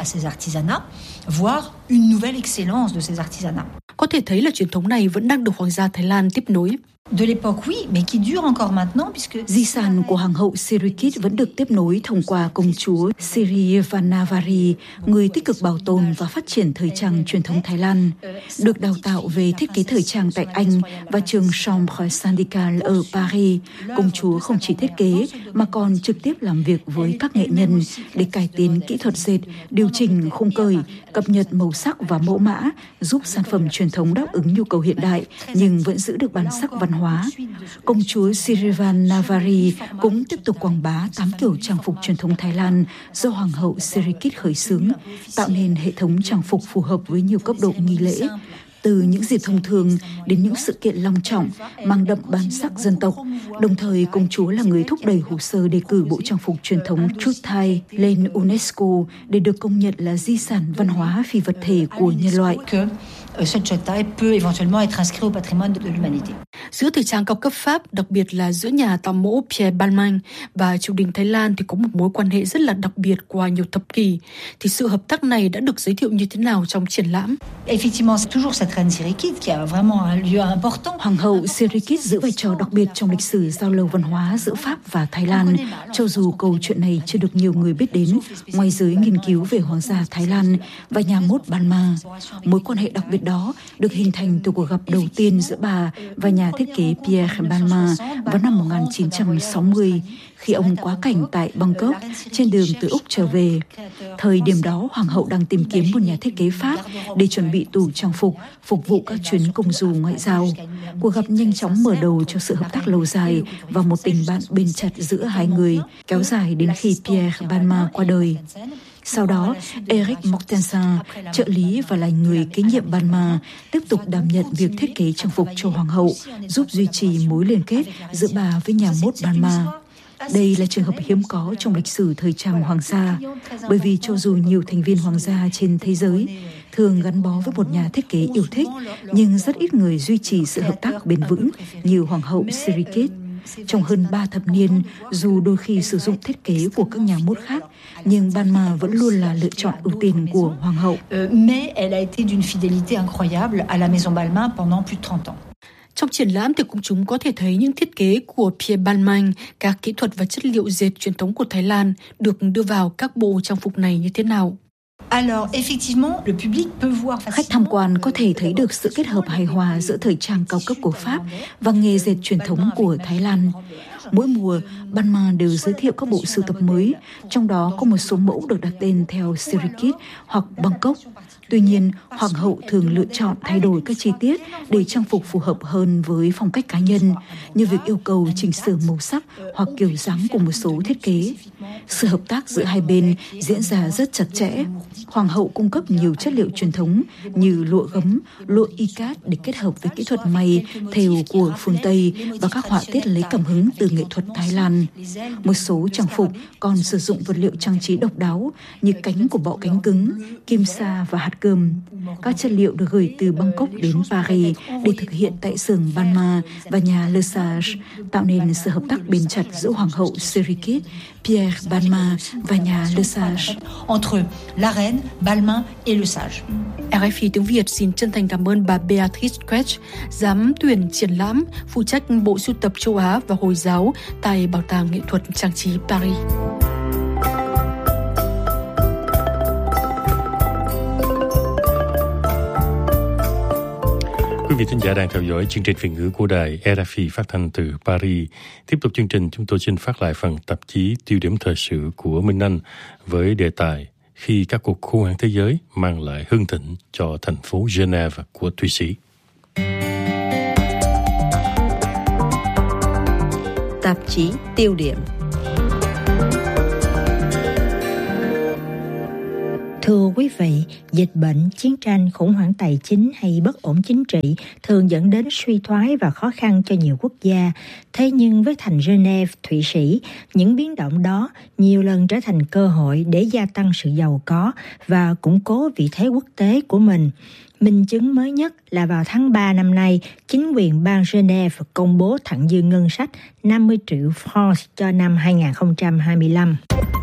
Có thể thấy là truyền thống này vẫn đang được Hoàng gia Thái Lan tiếp nối. Di sản của Hoàng hậu Sirikit vẫn được tiếp nối thông qua công chúa Sirivannavari, người tích cực bảo tồn và phát triển thời trang truyền thống Thái Lan. Được đào tạo về thiết kế thời trang tại Anh và trường Chambre Syndicale ở Paris, công chúa không chỉ thiết kế mà còn trực tiếp làm việc với các nghệ nhân để cải tiến kỹ thuật dệt, điều chỉnh khung cởi, cập nhật màu sắc và mẫu mã, giúp sản phẩm truyền thống đáp ứng nhu cầu hiện đại nhưng vẫn giữ được bản sắc văn hóa. Công chúa Sirivannavari cũng tiếp tục quảng bá tám kiểu trang phục truyền thống Thái Lan do Hoàng hậu Sirikit khởi xướng, tạo nên hệ thống trang phục phù hợp với nhiều cấp độ nghi lễ. từ những dịp thông thường đến những sự kiện long trọng mang đậm bản sắc dân tộc. Đồng thời, công chúa là người thúc đẩy hồ sơ đề cử bộ trang phục truyền thống Truth Tie lên UNESCO để được công nhận là di sản văn hóa phi vật thể của nhân loại. Giữa thời trang cao cấp Pháp, đặc biệt là giữa nhà tạo mẫu Pierre Balmain và triều đình Thái Lan thì có một mối quan hệ rất là đặc biệt qua nhiều thập kỷ. Thì sự hợp tác này đã được giới thiệu như thế nào trong triển lãm? Hoàng hậu Sirikit giữ vai trò đặc biệt trong lịch sử giao lưu văn hóa giữa Pháp và Thái Lan, cho dù câu chuyện này chưa được nhiều người biết đến ngoài giới nghiên cứu về hoàng gia Thái Lan và nhà mốt Balmain. Mối quan hệ đặc biệt đó được hình thành từ cuộc gặp đầu tiên giữa bà và nhà thiết kế Pierre Balmain vào năm một nghìn chín trăm sáu mươi, khi ông quá cảnh tại Bangkok trên đường từ Úc trở về. Thời điểm đó, Hoàng hậu đang tìm kiếm một nhà thiết kế Pháp để chuẩn bị tủ trang phục, phục vụ các chuyến công du ngoại giao. Cuộc gặp nhanh chóng mở đầu cho sự hợp tác lâu dài và một tình bạn bền chặt giữa hai người, kéo dài đến khi Pierre Balmain qua đời. Sau đó, Eric Mortensen, trợ lý và là người kế nhiệm Balmain, tiếp tục đảm nhận việc thiết kế trang phục cho Hoàng hậu, giúp duy trì mối liên kết giữa bà với nhà mốt Balmain. Đây là trường hợp hiếm có trong lịch sử thời trang hoàng gia, bởi vì cho dù nhiều thành viên hoàng gia trên thế giới thường gắn bó với một nhà thiết kế yêu thích, nhưng rất ít người duy trì sự hợp tác bền vững như Hoàng hậu Sirikit. Trong hơn ba thập niên, dù đôi khi sử dụng thiết kế của các nhà mốt khác, nhưng Balmain vẫn luôn là lựa chọn ưu tiên của Hoàng hậu. Trong triển lãm thì công chúng có thể thấy những thiết kế của Pierre Balmain, các kỹ thuật và chất liệu dệt truyền thống của Thái Lan được đưa vào các bộ trang phục này như thế nào. Khách tham quan có thể thấy được sự kết hợp hài hòa giữa thời trang cao cấp của Pháp và nghề dệt truyền thống của Thái Lan. Mỗi mùa, Balmain đều giới thiệu các bộ sưu tập mới, trong đó có một số mẫu được đặt tên theo Sirikit hoặc Bangkok. Tuy nhiên, Hoàng hậu thường lựa chọn thay đổi các chi tiết để trang phục phù hợp hơn với phong cách cá nhân, như việc yêu cầu chỉnh sửa màu sắc hoặc kiểu dáng của một số thiết kế. Sự hợp tác giữa hai bên diễn ra rất chặt chẽ. Hoàng hậu cung cấp nhiều chất liệu truyền thống như lụa gấm, lụa ikat để kết hợp với kỹ thuật may, thêu của phương Tây và các họa tiết lấy cảm hứng từ nghệ thuật Thái Lan. Một số trang phục còn sử dụng vật liệu trang trí độc đáo như cánh của bọ cánh cứng, kim sa và hạt cơm. Các chất liệu được gửi từ Bangkok đến Paris để thực hiện tại xưởng Balmain và nhà Le Sage, tạo nên sự hợp tác bền chặt giữa Hoàng hậu Sirikit, Pierre Balmain và nhà Le Sage. Entre la reine, Balmain et Le Sage. rờ ép i tiếng Việt xin chân thành cảm ơn bà Beatrice Quech, giám tuyển triển lãm, phụ trách bộ sưu tập châu Á và Hồi giáo tại Bảo tàng Nghệ thuật Trang trí Paris. Quý vị thính giả đang theo dõi chương trình Việt ngữ của đài rờ ép i phát thanh từ Paris. Tiếp tục chương trình, chúng tôi xin phát lại phần tạp chí Tiêu điểm thời sự của Minh Anh với đề tài Khi các cuộc khủng hoảng thế giới mang lại hưng thịnh cho thành phố Geneva của Thụy Sĩ. Tạp chí Tiêu điểm. Thưa quý vị, dịch bệnh, chiến tranh, khủng hoảng tài chính hay bất ổn chính trị thường dẫn đến suy thoái và khó khăn cho nhiều quốc gia. Thế nhưng với thành Geneva, Thụy Sĩ, những biến động đó nhiều lần trở thành cơ hội để gia tăng sự giàu có và củng cố vị thế quốc tế của mình. Minh chứng mới nhất là vào tháng ba năm nay, chính quyền bang Geneva công bố thặng dư ngân sách năm mươi triệu franc cho năm hai không hai lăm.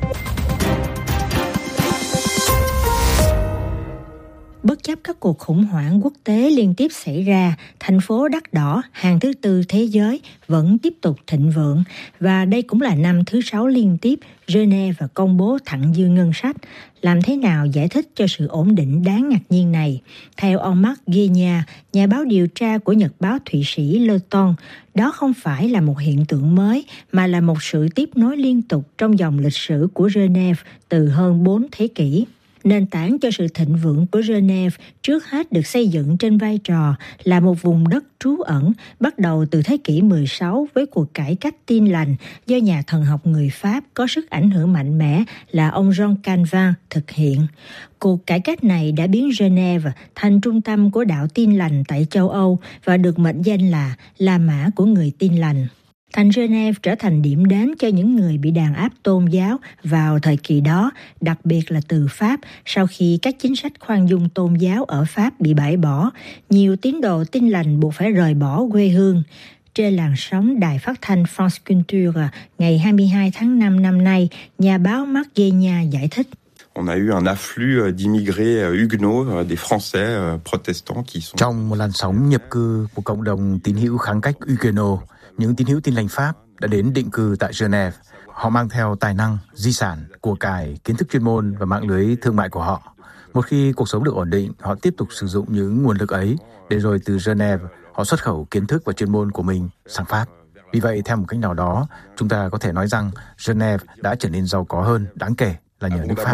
Bất chấp các cuộc khủng hoảng quốc tế liên tiếp xảy ra, thành phố đắt đỏ hàng thứ tư thế giới vẫn tiếp tục thịnh vượng và đây cũng là năm thứ sáu liên tiếp Geneva công bố thặng dư ngân sách. Làm thế nào giải thích cho sự ổn định đáng ngạc nhiên này? Theo ông Marc Guignard, nhà báo điều tra của nhật báo Thụy Sĩ Le Temps, đó không phải là một hiện tượng mới mà là một sự tiếp nối liên tục trong dòng lịch sử của Geneva từ hơn bốn thế kỷ. Nền tảng cho sự thịnh vượng của Geneva trước hết được xây dựng trên vai trò là một vùng đất trú ẩn bắt đầu từ thế kỷ mười sáu với cuộc cải cách Tin lành do nhà thần học người Pháp có sức ảnh hưởng mạnh mẽ là ông Jean Calvin thực hiện. Cuộc cải cách này đã biến Geneva thành trung tâm của đạo Tin lành tại châu Âu và được mệnh danh là La Mã của người Tin lành. Thành Geneva trở thành điểm đến cho những người bị đàn áp tôn giáo vào thời kỳ đó, đặc biệt là từ Pháp. Sau khi các chính sách khoan dung tôn giáo ở Pháp bị bãi bỏ, nhiều tín đồ Tin lành buộc phải rời bỏ quê hương. Trên làn sóng đài phát thanh France Culture, ngày hai mươi hai tháng năm năm nay, nhà báo Marc Guéna giải thích. On a eu un afflux d'immigrés huguenots, des Français protestants qui sont... Trong một làn sóng nhập cư của cộng đồng tín hữu kháng cách Huguenot, những tín hữu Tin lành Pháp đã đến định cư tại Geneva. Họ mang theo tài năng, di sản, của cải, kiến thức chuyên môn và mạng lưới thương mại của họ. Một khi cuộc sống được ổn định, họ tiếp tục sử dụng những nguồn lực ấy để rồi từ Geneva họ xuất khẩu kiến thức và chuyên môn của mình sang Pháp. Vì vậy, theo một cách nào đó, chúng ta có thể nói rằng Geneva đã trở nên giàu có hơn đáng kể là nhờ nước Pháp.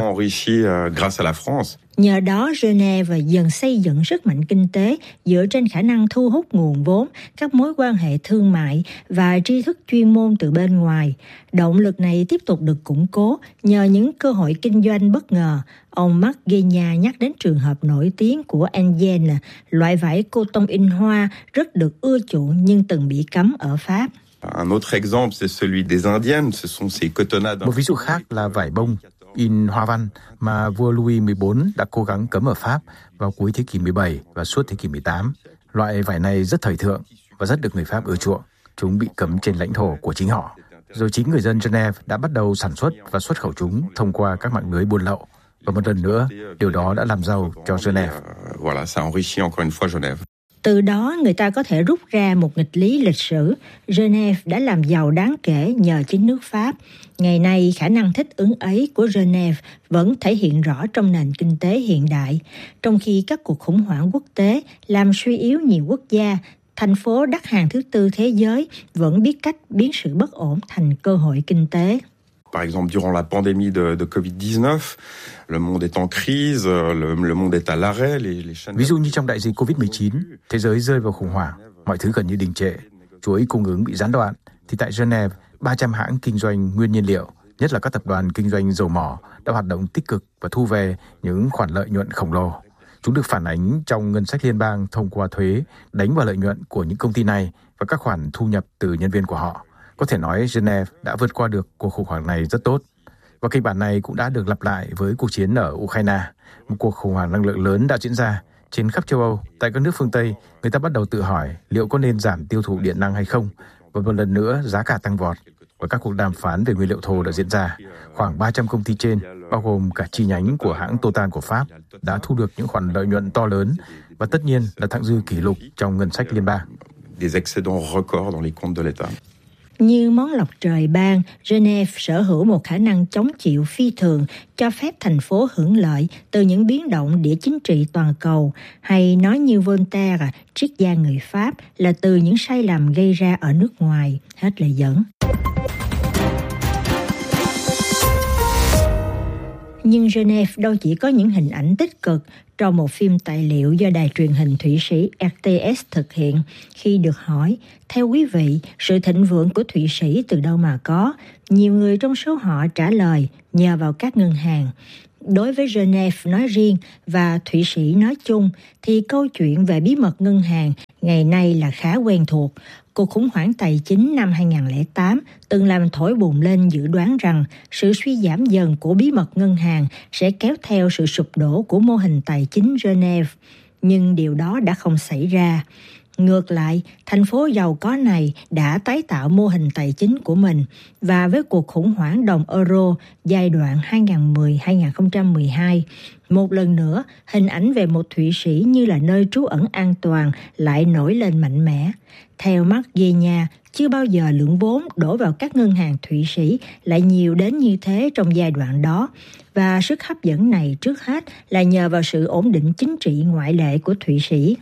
Nhờ đó, Geneva dần xây dựng sức mạnh kinh tế dựa trên khả năng thu hút nguồn vốn, các mối quan hệ thương mại và tri thức chuyên môn từ bên ngoài. Động lực này tiếp tục được củng cố nhờ những cơ hội kinh doanh bất ngờ. Ông Marc Guéna nhắc đến trường hợp nổi tiếng của Indienne, loại vải cô tông in hoa rất được ưa chuộng nhưng từng bị cấm ở Pháp. Một ví dụ khác là vải bông in hoa văn mà vua Louis mười bốn đã cố gắng cấm ở Pháp vào cuối thế kỷ mười bảy và suốt thế kỷ mười tám. Loại vải này rất thời thượng và rất được người Pháp ưa chuộng. Chúng bị cấm trên lãnh thổ của chính họ. Rồi chính người dân Geneva đã bắt đầu sản xuất và xuất khẩu chúng thông qua các mạng lưới buôn lậu. Và một lần nữa, điều đó đã làm giàu cho Geneva. Từ đó, người ta có thể rút ra một nghịch lý lịch sử. Geneva đã làm giàu đáng kể nhờ chính nước Pháp. Ngày nay, khả năng thích ứng ấy của Geneva vẫn thể hiện rõ trong nền kinh tế hiện đại. Trong khi các cuộc khủng hoảng quốc tế làm suy yếu nhiều quốc gia, thành phố đắt hàng thứ tư thế giới vẫn biết cách biến sự bất ổn thành cơ hội kinh tế. Par exemple, durant la pandémie de, de covid dix-neuf, le monde est en crise, le, le monde est à l'arrêt. Les, les chaînes... Ví dụ như trong đại dịch covid mười chín, thế giới rơi vào khủng hoảng, mọi thứ gần như đình trệ, chuỗi cung ứng bị gián đoạn, thì tại Geneva, ba trăm hãng kinh doanh nguyên nhiên liệu, nhất là các tập đoàn kinh doanh dầu mỏ, đã hoạt động tích cực và thu về những khoản lợi nhuận khổng lồ. Chúng được phản ánh trong ngân sách liên bang thông qua thuế, đánh vào lợi nhuận của những công ty này và các khoản thu nhập từ nhân viên của họ. Có thể nói Geneva đã vượt qua được cuộc khủng hoảng này rất tốt. Và kịch bản này cũng đã được lặp lại với cuộc chiến ở Ukraine. Một cuộc khủng hoảng năng lượng lớn đã diễn ra. Trên khắp châu Âu, tại các nước phương Tây, người ta bắt đầu tự hỏi liệu có nên giảm tiêu thụ điện năng hay không. Và một lần nữa, giá cả tăng vọt. Và các cuộc đàm phán về nguyên liệu thô đã diễn ra. Khoảng ba trăm công ty trên, bao gồm cả chi nhánh của hãng Total của Pháp, đã thu được những khoản lợi nhuận to lớn. Và tất nhiên là thặng dư kỷ lục trong ngân sách liên bang. Des excédents records dans les comptes de l'État. Như món lộc trời ban, Geneva sở hữu một khả năng chống chịu phi thường, cho phép thành phố hưởng lợi từ những biến động địa chính trị toàn cầu, hay nói như Voltaire, triết gia người Pháp, là từ những sai lầm gây ra ở nước ngoài. Hết lời dẫn. Nhưng Geneva đâu chỉ có những hình ảnh tích cực. Trong một phim tài liệu do đài truyền hình Thụy Sĩ R T S thực hiện, khi được hỏi, theo quý vị, sự thịnh vượng của Thụy Sĩ từ đâu mà có? Nhiều người trong số họ trả lời, nhờ vào các ngân hàng. Đối với Geneva nói riêng và Thụy Sĩ nói chung, thì câu chuyện về bí mật ngân hàng ngày nay là khá quen thuộc. Cuộc khủng hoảng tài chính năm hai không không tám từng làm thổi bùng lên dự đoán rằng sự suy giảm dần của bí mật ngân hàng sẽ kéo theo sự sụp đổ của mô hình tài chính Geneva. Nhưng điều đó đã không xảy ra. Ngược lại, thành phố giàu có này đã tái tạo mô hình tài chính của mình, và với cuộc khủng hoảng đồng euro giai đoạn hai nghìn không trăm mười đến hai nghìn không trăm mười hai, một lần nữa hình ảnh về một Thụy Sĩ như là nơi trú ẩn an toàn lại nổi lên mạnh mẽ. Theo Marc Guéna, chưa bao giờ lượng vốn đổ vào các ngân hàng Thụy Sĩ lại nhiều đến như thế trong giai đoạn đó, và sức hấp dẫn này trước hết là nhờ vào sự ổn định chính trị ngoại lệ của Thụy Sĩ.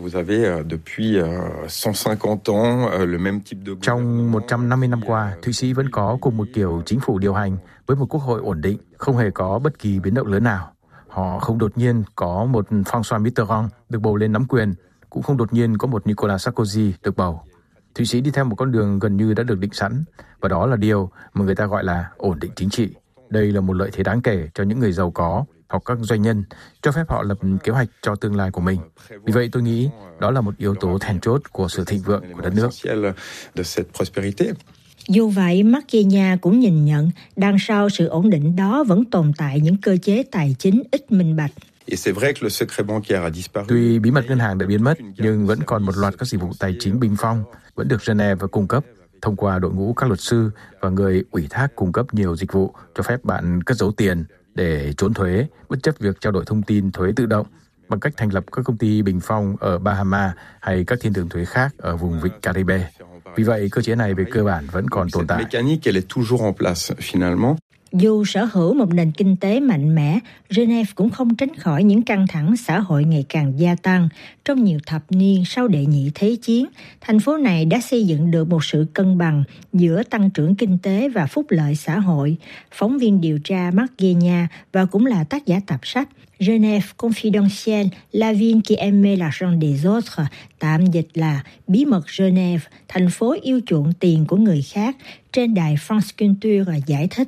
Trong một trăm năm mươi năm qua, Thụy Sĩ vẫn có cùng một kiểu chính phủ điều hành với một quốc hội ổn định, không hề có bất kỳ biến động lớn nào. Họ không đột nhiên có một François Mitterrand được bầu lên nắm quyền, cũng không đột nhiên có một Nicolas Sarkozy được bầu. Thụy Sĩ đi theo một con đường gần như đã được định sẵn, và đó là điều mà người ta gọi là ổn định chính trị. Đây là một lợi thế đáng kể cho những người giàu có hoặc các doanh nhân, cho phép họ lập kế hoạch cho tương lai của mình. Vì vậy tôi nghĩ đó là một yếu tố then chốt của sự thịnh vượng của đất nước. Dù vậy, Marquinhos cũng nhìn nhận đằng sau sự ổn định đó vẫn tồn tại những cơ chế tài chính ít minh bạch. Tuy bí mật ngân hàng đã biến mất, nhưng vẫn còn một loạt các dịch vụ tài chính bình phong vẫn được Geneva cung cấp thông qua đội ngũ các luật sư và người ủy thác cung cấp nhiều dịch vụ cho phép bạn cất giấu tiền để trốn thuế, bất chấp việc trao đổi thông tin thuế tự động bằng cách thành lập các công ty bình phong ở Bahama hay các thiên đường thuế khác ở vùng vịnh Caribe. Vì vậy, cơ chế này về cơ bản vẫn còn tồn tại. Dù sở hữu một nền kinh tế mạnh mẽ, Geneva cũng không tránh khỏi những căng thẳng xã hội ngày càng gia tăng. Trong nhiều thập niên sau đệ nhị thế chiến, thành phố này đã xây dựng được một sự cân bằng giữa tăng trưởng kinh tế và phúc lợi xã hội. Phóng viên điều tra Marquinhos và cũng là tác giả tập sách Genève Confidentielle, La ville qui aimait l'argent des autres, tạm dịch là Bí mật Genève, thành phố yêu chuộng tiền của người khác, trên đài France Culture giải thích.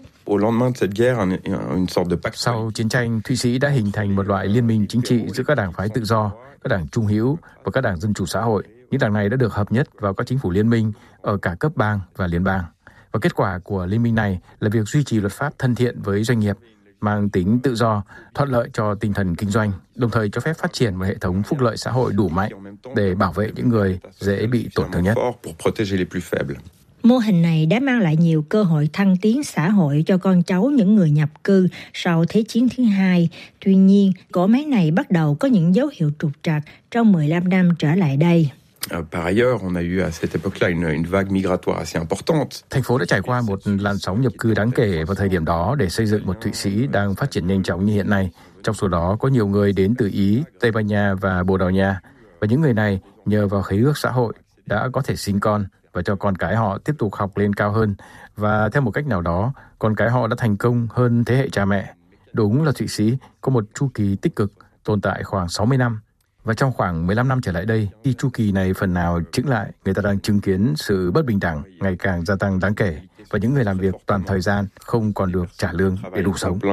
Sau chiến tranh, Thụy Sĩ đã hình thành một loại liên minh chính trị giữa các đảng phái tự do, các đảng trung hữu và các đảng dân chủ xã hội. Những đảng này đã được hợp nhất vào các chính phủ liên minh ở cả cấp bang và liên bang. Và kết quả của liên minh này là việc duy trì luật pháp thân thiện với doanh nghiệp, mang tính tự do, thuận lợi cho tinh thần kinh doanh, đồng thời cho phép phát triển một hệ thống phúc lợi xã hội đủ mạnh để bảo vệ những người dễ bị tổn thương nhất. Mô hình này đã mang lại nhiều cơ hội thăng tiến xã hội cho con cháu những người nhập cư sau Thế chiến thứ hai. Tuy nhiên, cỗ máy này bắt đầu có những dấu hiệu trục trặc trong mười lăm năm trở lại đây. Par ailleurs, on a eu à cette époque-là une, une vague migratoire assez importante. Thành phố đã trải qua một làn sóng nhập cư đáng kể vào thời điểm đó để xây dựng một Thụy Sĩ đang phát triển nhanh chóng như hiện nay. Trong số đó có nhiều người đến từ Ý, Tây Ban Nha và Bồ Đào Nha. Và những người này nhờ vào khế ước xã hội đã có thể sinh con và cho con cái họ tiếp tục học lên cao hơn. Và theo một cách nào đó, con cái họ đã thành công hơn thế hệ cha mẹ. Đúng là Thụy Sĩ có một chu kỳ tích cực tồn tại khoảng sáu mươi năm. Và trong khoảng mười lăm năm trở lại đây, khi chu kỳ này phần nào chững lại, người ta đang chứng kiến sự bất bình đẳng ngày càng gia tăng đáng kể và những người làm việc toàn thời gian không còn được trả lương để đủ sống.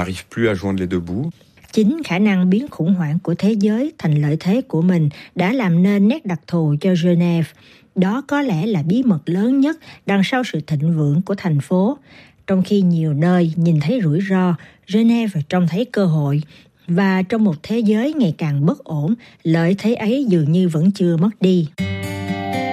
Chính khả năng biến khủng hoảng của thế giới thành lợi thế của mình đã làm nên nét đặc thù cho Genève. Đó có lẽ là bí mật lớn nhất đằng sau sự thịnh vượng của thành phố. Trong khi nhiều nơi nhìn thấy rủi ro, Genève trông thấy cơ hội. Và trong một thế giới ngày càng bất ổn, lợi thế ấy dường như vẫn chưa mất đi.